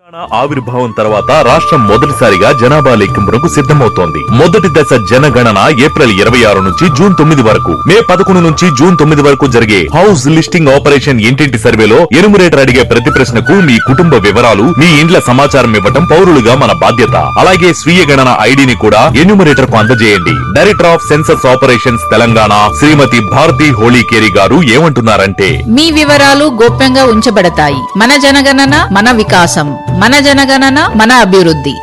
ఆవిర్భావం తర్వాత రాష్ట్రం మొదటిసారిగా జనాభా లెక్కింపునకు సిద్ధమవుతోంది. మొదటి దశ జనగణన ఏప్రిల్ 26 నుంచి జూన్ 9 వరకు, మే 11 నుంచి జూన్ 9 వరకు జరిగే హౌస్ లిస్టింగ్ ఆపరేషన్ ఇంటింటి సర్వేలో ఎన్యూమరేటర్ అడిగే ప్రతి ప్రశ్నకు మీ కుటుంబ వివరాలు, మీ ఇండ్ల సమాచారం ఇవ్వటం పౌరులుగా మన బాధ్యత. అలాగే స్వీయ గణన ఐడిని కూడా ఎన్యూమరేటర్ కు అందజేయండి. Director of census operations Telangana శ్రీమతి భారతి హోళీకేరి గారు ఏమంటున్నారంటే, మీ వివరాలు గోప్యంగా ఉంచబడతాయి. మన జనగణన మన వికాసం, మన జనగణన మన అభివృద్ధి.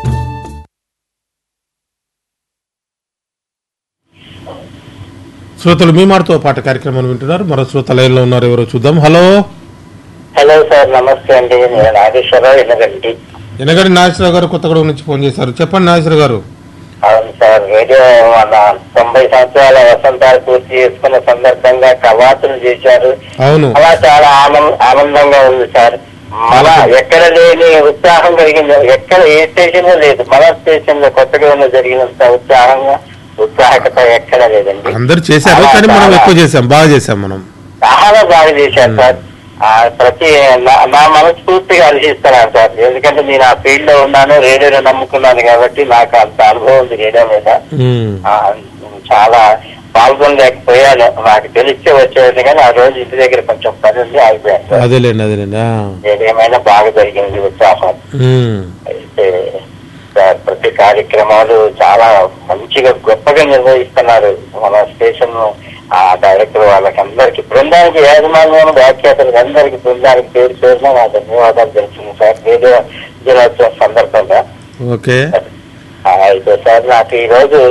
శ్రోతలు మీ మాటతో పాటు కార్యక్రమం వింటున్నారు. మరో శ్రోత లైన్ లో ఉన్నారు, ఎవరో చూద్దాం. హలో హలో సార్, నమస్తే అండి. నేను నాగేశ్వరరావు ఎనగంటి. ఎనగంటి నాగేశ్వరరావు గారు కొత్తగూడెం నుంచి ఫోన్ చేశారు. చెప్పండి నాగేశ్వరరావు గారు. అవును సార్, రేడియో మన 90 సంవత్సరాల వసంతాలు పూర్తి చేసుకున్న సందర్భంగా కవాతులు చేశారు. అవును, అలా చాలా ఆనందంగా ఉంది సార్. మన ఎక్కడ లేని ఉత్సాహం కలిగింది, ఎక్కడ ఏ స్టేషన్ లో లేదు. మన స్టేషన్ లో కొత్తగా జరిగినంత ఉత్సాహకత ఎక్కడ లేదండి. అందరు చేశారు కానీ మనం ఎక్కువ చేసాం, బాగా చేసాం. మనం చాలా బాగా చేశారు సార్. ప్రతి నా మనస్ఫూర్తిగా అనిపిస్తున్నాను సార్. ఎందుకంటే నేను ఆ ఫీల్డ్ లో ఉన్నాను, రేడియోలో నమ్ముకున్నాను కాబట్టి నాకు అంత అనుభవం ఉంది రేడియో మీద. చాలా పాల్గొనలేకపోయాను, నాకు తెలిస్తే వచ్చేది కానీ ఆ రోజు ఇంటి దగ్గర కొంచెం పని ఉంది, ఆగిపోయాను. అదేలేండి. ఏదేమైనా బాగా జరిగింది ఉత్సాహం. అయితే ప్రతి కార్యక్రమాలు చాలా మంచిగా గొప్పగా నిర్వహిస్తున్నారు మన స్టేషన్. ఆ డైరెక్టర్ వాళ్ళకి అందరికి, బృందానికి, యాజమాన్యం, వ్యాఖ్యాతలకు అందరికి, బృందానికి పేరు పేరున నా ధన్యవాదాలు తెలుస్తుంది సార్ రేడియో దినోత్సవం సందర్భంగా. ఓకే. అయితే సార్ నాకు ఈ రోజు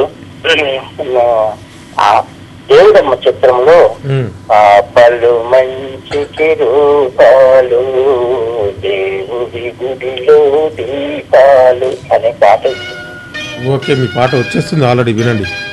దేవుడమ్మ చిత్రంలో పలు మంచి రూపాలు దేవుడి గుడిలో దీపాలు అనే పాట. ఓకే, మీ పాట వచ్చేస్తుంది ఆల్రెడీ, వినండి.